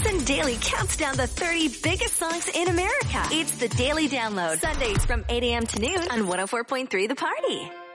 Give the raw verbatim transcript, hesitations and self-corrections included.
Listen daily counts down the thirty biggest songs in America. It's the Daily Download. Sundays from eight a.m. to noon on one oh four point three The Party.